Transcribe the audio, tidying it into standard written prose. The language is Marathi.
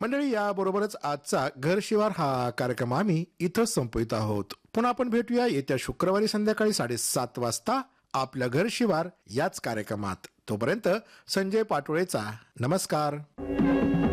मंडळी, याबरोबरच आजचा घर शिवार हा कार्यक्रम आम्ही इथं संपवित आहोत. पुन्हा आपण भेटूया येत्या शुक्रवारी संध्याकाळी 7:30 वाजता आपलं घर शिवार याच कार्यक्रमात. तोपर्यंत संजय पाटोळेचा नमस्कार.